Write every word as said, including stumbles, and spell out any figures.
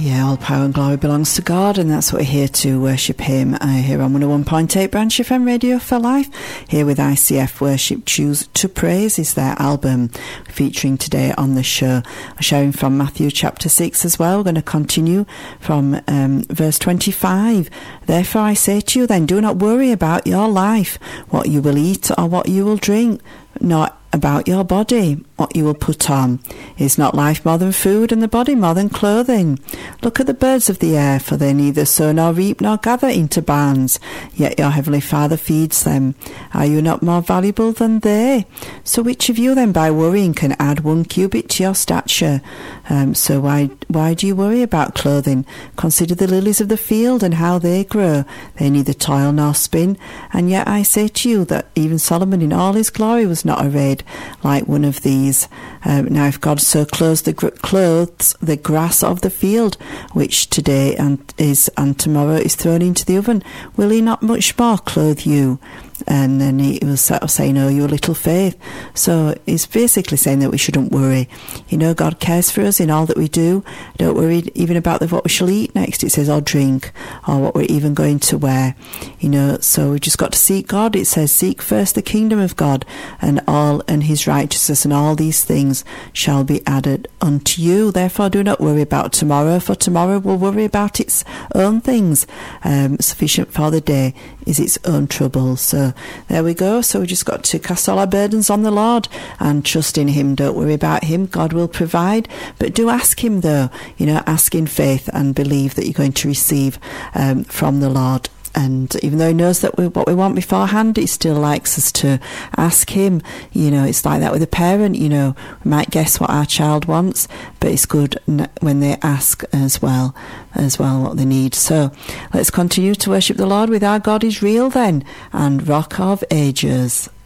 Yeah, all power and glory belongs to God, and that's what we're here to worship Him. Uh, here on one oh one point eight Branch F M Radio for Life. Here with I C F Worship Choose to Praise is their album featuring today on the show. I'm sharing from Matthew chapter six as well. We're going to continue from um, verse twenty-five. Therefore I say to you then, do not worry about your life, what you will eat or what you will drink, nor about your body, what you will put on. Is not life more than food, and the body more than clothing? Look at the birds of the air, for they neither sow nor reap nor gather into barns, yet your heavenly Father feeds them. Are you not more valuable than they? So which of you then by worrying can add one cubit to your stature? Um, so why why do you worry about clothing? Consider the lilies of the field and how they grow. They neither toil nor spin, and yet I say to you that even Solomon in all his glory was not arrayed like one of these. Um, now if God so clothes the, gr- clothes the grass of the field, which today and is and tomorrow is thrown into the oven, will he not much more clothe you? And then he was sort of saying, oh, your little faith. So he's basically saying that we shouldn't worry. You know, God cares for us in all that we do. Don't worry even about the, what we shall eat next. It says, or drink, or what we're even going to wear. You know, so we've just got to seek God. It says, seek first the kingdom of God and all and his righteousness, and all these things shall be added unto you. Therefore do not worry about tomorrow, for tomorrow will worry about its own things. Um, sufficient for the day is its own trouble. So there we go. So we just got to cast all our burdens on the Lord and trust in him. Don't worry about him. God will provide, but do ask him though. You know, ask in faith and believe that you're going to receive um, from the Lord. And even though he knows that we, what we want beforehand, he still likes us to ask him. You know, it's like that with a parent. You know, we might guess what our child wants, but it's good when they ask as well, as well what they need. So let's continue to worship the Lord with Our God is Real then, and Rock of Ages.